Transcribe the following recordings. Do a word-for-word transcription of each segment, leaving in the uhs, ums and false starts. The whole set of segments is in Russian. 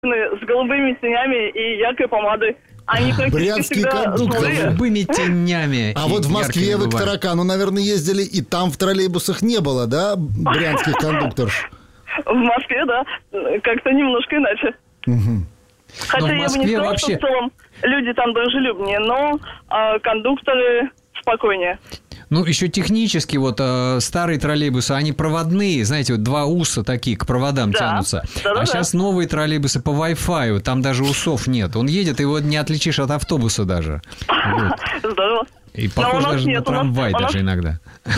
с голубыми тенями и яркой помадой. Они брянские кондукторы. С голубыми тенями. А вот в Москве вы к Таракану, наверное, ездили, и там в троллейбусах не было, да, брянских кондукторш? В Москве, да, как-то немножко иначе. Угу. Хотя я бы не сказала, вообще... что в целом люди там дружелюбнее, но э, кондукторы спокойнее. Ну, еще технически, вот э, старые троллейбусы, они проводные, знаете, вот два уса такие к проводам да. тянутся. Да, да, а да. сейчас новые троллейбусы по Wi-Fi, там даже усов нет. Он едет, его не отличишь от автобуса даже. Вот. Здорово. И похож даже нет, на трамвай нас, даже нас... иногда.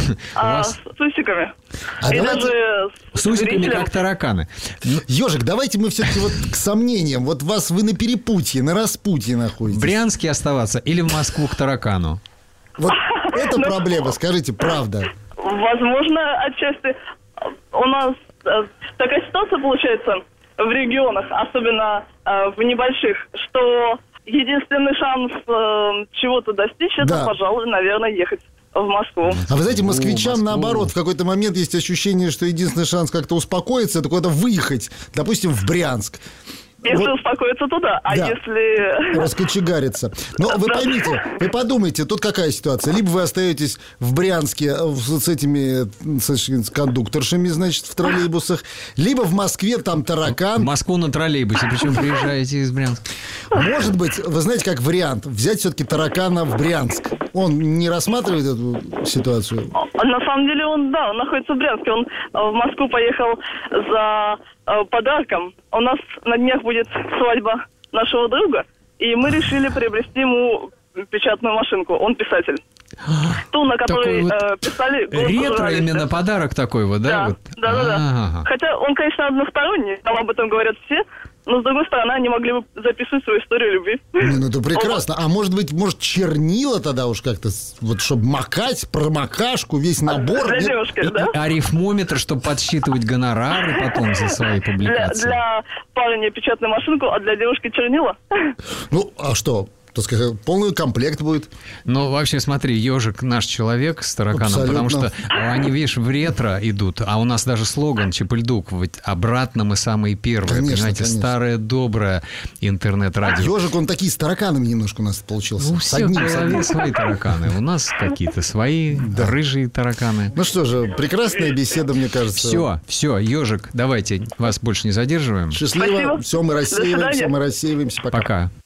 А, вас... С усиками. А и давайте... даже с, с усиками, зрителем... как тараканы. Ежик, давайте мы все-таки вот к сомнениям. Вот вас вы на перепутье, на распутье находитесь. В Брянске оставаться или в Москву к таракану? Вот это проблема, скажите, правда. Возможно, отчасти. У нас такая ситуация получается в регионах, особенно в небольших, что единственный шанс чего-то достичь, это, да. пожалуй, наверное, ехать в Москву. А вы знаете, москвичам, О, наоборот, в какой-то момент есть ощущение, что единственный шанс как-то успокоиться, это куда-то выехать, допустим, в Брянск. Если вот, успокоиться, то да. А да, если... раскочегариться. Но вы поймите, вы подумайте, тут какая ситуация. Либо вы остаетесь в Брянске с этими с кондукторшами, значит, в троллейбусах, либо в Москве там таракан. В Москву на троллейбусе, причем приезжаете из Брянска. Может быть, вы знаете, как вариант, взять все-таки таракана в Брянск. Он не рассматривает эту ситуацию? На самом деле он, да, он находится в Брянске. Он в Москву поехал за э, подарком. У нас на днях будет свадьба нашего друга, и мы решили приобрести ему печатную машинку. Он писатель. Ту, на которой вот э, писали... ретро именно подарок такой вот, да? Да, вот? да, да, да. А-а-а. Хотя он, конечно, односторонний, там об этом говорят все, но, с другой стороны, они могли бы записывать свою историю любви. Не, ну это прекрасно. А может быть, может, чернила тогда уж как-то, вот, чтобы макать, промокашку, весь набор? Для нет? девушки, И, да? арифмометр, чтобы подсчитывать гонорары потом за свои Для, публикации. для парня печатную машинку, а для девушки чернила. Ну, а что? Так сказать, полный комплект будет. Ну, вообще, смотри, ежик наш человек с тараканом, абсолютно. потому что они, видишь, в ретро идут, а у нас даже слоган Чепыльдук, ведь обратно мы самые первые, конечно, понимаете, конечно. старое доброе интернет-радио. Ежик, он такие с тараканами немножко у нас получился. У с всех одним, в с голове одним. свои тараканы, у нас какие-то свои Да. рыжие тараканы. Ну что же, прекрасная беседа, мне кажется. Все, все, ежик, давайте, вас больше не задерживаем. Счастливо. Спасибо. Все, мы До рассеиваемся, свидания. мы рассеиваемся. Пока. Пока.